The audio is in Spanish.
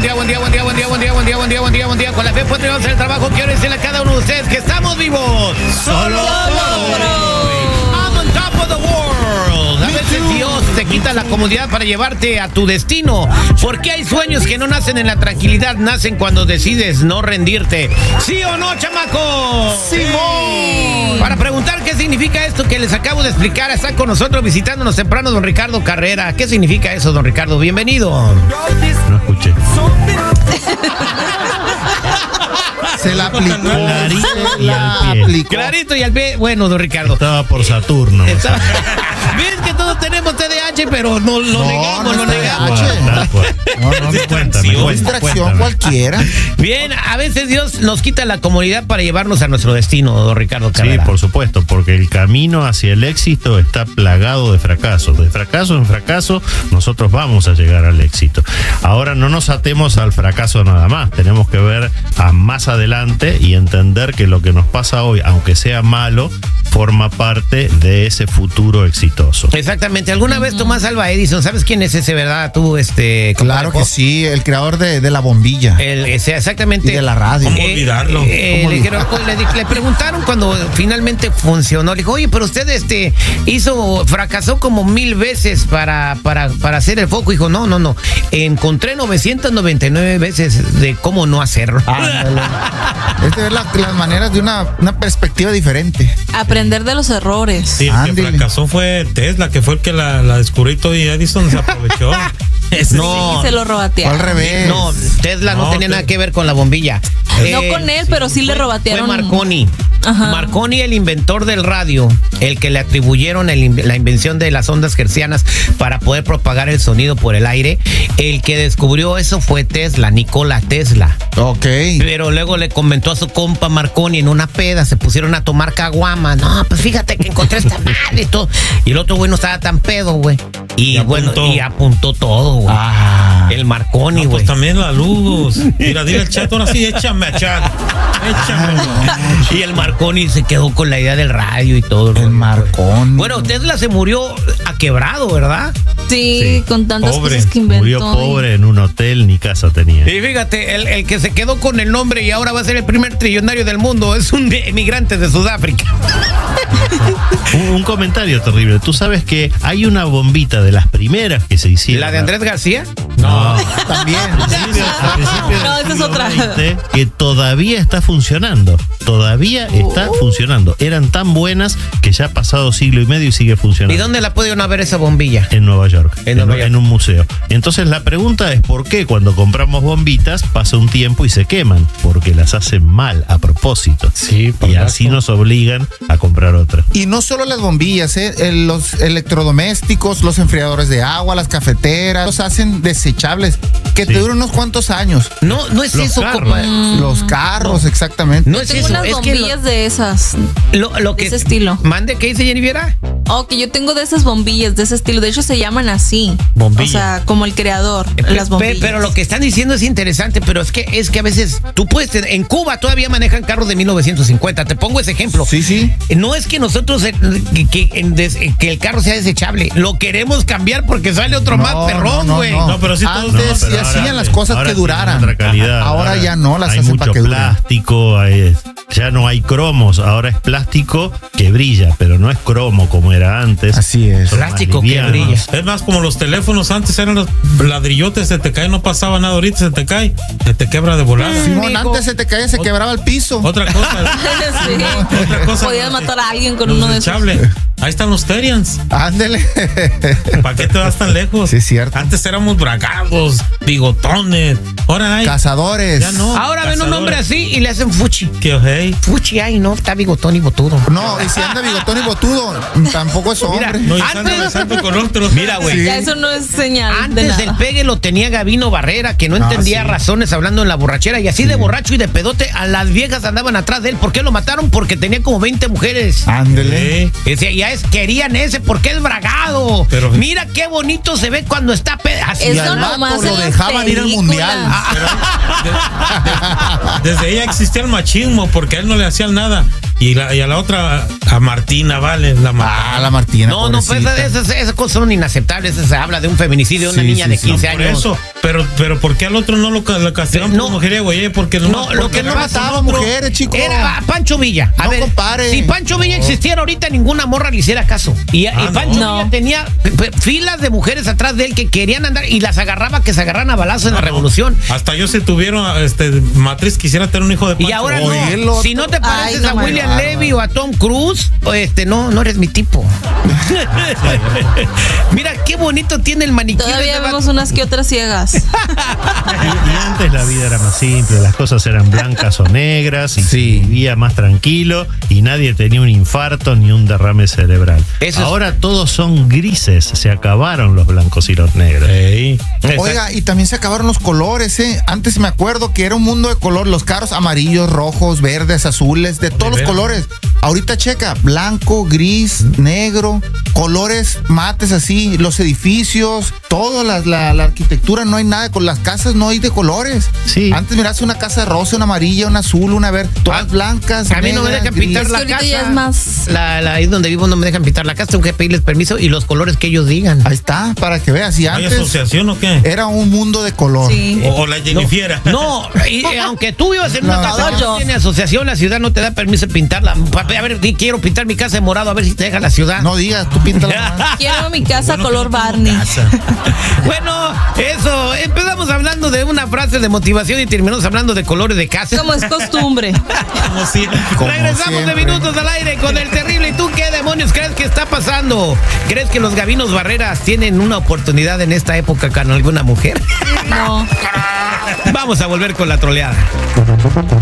Con la fe podríamos hacer el trabajo. Quiero decirle a cada uno de ustedes que estamos vivos. Solo I'm on top of the world. A veces Dios te quita la comodidad para llevarte a tu destino. Porque hay sueños que no nacen en la tranquilidad, nacen cuando decides no rendirte. ¿Sí o no, chamaco? ¡Simón! Para preguntar qué significa esto que les acabo de explicar, está con nosotros visitándonos temprano don Ricardo Carrera. ¿Qué significa eso, don Ricardo? Bienvenido. No escuché. Se la aplicó. Clarito y al pie. Bueno, don Ricardo. Estaba por Saturno. Ves que todos tenemos TDAH, pero lo negamos. Distracción cualquiera. Bien, a veces Dios nos quita la comodidad para llevarnos a nuestro destino, don Ricardo Carrera. Sí, por supuesto, porque el camino hacia el éxito está plagado de fracasos. De fracaso en fracaso, nosotros vamos a llegar al éxito. Ahora no nos atemos al fracaso nada más. Tenemos que ver a más adelante y entender que lo que nos pasa hoy, aunque sea malo, forma parte de ese futuro exitoso. Exactamente. ¿Alguna vez Tomás Alva Edison, sabes quién es ese, verdad? Tú, Claro que sí, el creador de la bombilla. Exactamente. Y de la radio. ¿Cómo olvidarlo? Le preguntaron cuando finalmente funcionó. Le dijo, oye, pero usted fracasó como 1000 veces para hacer el foco. Dijo, no. Encontré 999 veces de cómo no hacerlo. Es de ver las maneras de una perspectiva diferente. Aprender de los errores. Sí, el que fracasó fue Tesla, que fue el que la descubrió todo y Edison se aprovechó. No, se lo robatearon. Al revés. No, Tesla no tenía nada que ver con la bombilla. No con él, pero sí le robatearon. Fue Marconi. Ajá. Marconi, el inventor del radio, el que le atribuyeron la invención de las ondas hertzianas para poder propagar el sonido por el aire. El que descubrió eso fue Tesla, Nikola Tesla. Ok. Pero luego le comentó a su compa Marconi en una peda, se pusieron a tomar caguama. No, pues fíjate que encontré esta madre y todo. Y el otro güey no estaba tan pedo, güey. Y apuntó todo, güey. El Marconi, güey. Pues también la luz. Mira, dile al chat, ahora sí, échame a chat. Échame. Y el Marconi se quedó con la idea del radio y todo. El Marconi. Bueno, Tesla se murió quebrado, ¿verdad? Sí, con tantas cosas que inventó. Murió pobre en un hotel, ni casa tenía. Y fíjate, el que se quedó con el nombre y ahora va a ser el primer trillonario del mundo es un emigrante de Sudáfrica. Un comentario terrible. Tú sabes que hay una bombita de las primeras que se hicieron. ¿La de Andrés García? No. También. No, esa es otra. Que todavía está funcionando. Eran tan buenas que ya ha pasado siglo y medio y sigue funcionando. ¿Y dónde la puede uno ver esa bombilla? En Nueva York. En un museo. Entonces la pregunta es ¿por qué cuando compramos bombitas pasa un tiempo y se queman? Porque las hacen mal a propósito. Sí, y así nos obligan a comprar otra. Y no solo las bombillas, los electrodomésticos, los enfriadores de agua, las cafeteras, los hacen desechables, que te duran unos cuantos años. No es Los eso, carros. compa. Los carros, exactamente. No es Tengo eso. unas Es que bombillas de esas. lo que de ese estilo. Mande, ¿qué dice Jennifer? Que yo tengo de esas bombillas de ese estilo. De hecho, se llaman así. Bombilla. O sea, como el creador, las bombillas. Pero lo que están diciendo es interesante, pero es que a veces tú puedes en Cuba todavía manejan carros de 1950. Te pongo ese ejemplo. Sí. No es que nosotros que el carro sea desechable, lo queremos cambiar porque sale otro más perrón, güey. No, pero sí antes sí hacían las cosas que duraran. Otra calidad. Ahora ya no las hay hacen para que mucho duren. plástico, ya no hay cromos, ahora es plástico que brilla, pero no es cromo como era antes. Así es. Son más Plástico que livianos. brilla. Es más, como los teléfonos antes eran los ladrillotes, se te cae, no pasaba nada, ahorita se te cae, se te quebra de volada. Simón, antes se te caía, se quebraba el piso. Otra cosa. Sí. Otra cosa. Podías matar a alguien con Los uno de esos. desechables. Ahí están los Terians. Ándele. ¿Para qué te vas tan lejos? Sí, es cierto. Antes éramos bragados, bigotones. Ahora hay. Cazadores. Ya no. Ahora ven un hombre así y le hacen fuchi. Que hey. Fuchi, ay, no, está bigotón y botudo. No, y si anda bigotón y botudo, tampoco es hombre. No, y anda Antes- besando con otros. Mira, güey. Sí. Ya eso no es señal de Antes nada. el pegue lo tenía Gabino Barrera, que no entendía sí. razones hablando en la borrachera, y así de borracho y de pedote, a las viejas andaban atrás de él. ¿Por qué lo mataron? Porque tenía como 20 mujeres. Ándele. Sí. Decía, querían ese porque es bragado. Pero- mira qué bonito se ve cuando está así. Y Eso al vato nomás en lo las dejaban ir al películas. mundial. Desde ella existía el machismo porque a él no le hacían nada. Y a la otra, a Martina, vale, la Martina. Ah, la Martina. No, pues esas cosas son inaceptables. Se habla de un feminicidio de una niña de 15 Por años. eso, pero ¿por qué al otro no lo castigaron por mujeriego? Porque No, lo que no mataba mujeres, chicos. Era Pancho Villa. A No ver, compare. si Pancho Villa existiera ahorita, ninguna morra le hiciera caso. Y Pancho Villa tenía filas de mujeres atrás de él que querían andar y las agarraba, que se agarran a balazos en la revolución. Hasta yo, si tuvieron matriz, quisiera tener un hijo de Pancho. Y ahora no. Si no te pareces a William Levy o a Tom Cruise, no eres mi tipo. Mira qué bonito tiene el maniquí. Todavía vemos unas que otras ciegas. Y antes la vida era más simple, las cosas eran blancas o negras y se vivía más tranquilo y nadie tenía un infarto ni un derrame cerebral. Ahora todos son grises, se acabaron los blancos y los negros. Oiga, y también se acabaron los colores, ¿eh? Antes me acuerdo que era un mundo de color, los carros amarillos, rojos, verdes, azules, de todos los colores. Ahorita checa, blanco, gris, negro, colores mates así, los edificios, todo, la arquitectura, no hay nada, con las casas no hay de colores. Sí. Antes mirás una casa rosa, una amarilla, una azul, una verde, todas blancas. A mí no me dejan pintar la casa. Ya es más. Ahí donde vivo no me dejan pintar la casa, tengo que pedirles permiso y los colores que ellos digan. Ahí está, para que veas. Y ¿Hay antes asociación o qué? era un mundo de color. Sí. O la Jennifiera. No, y aunque tú vivas en una No, casa que yo. no tiene asociación, la ciudad no te da permiso de pintarla. A ver, quiero pintar mi casa de morado, a ver si te deja la ciudad. No digas, tú píntala. Quiero mi casa color Barney. Bueno, eso, empezamos hablando de una frase de motivación y terminamos hablando de colores de casa. Como es costumbre. Como si. Regresamos de minutos al aire con el terrible. ¿Y tú qué demonios crees que está pasando? ¿Crees que los Gavinos Barreras tienen una oportunidad en esta época con alguna mujer? No. Vamos a volver con la troleada.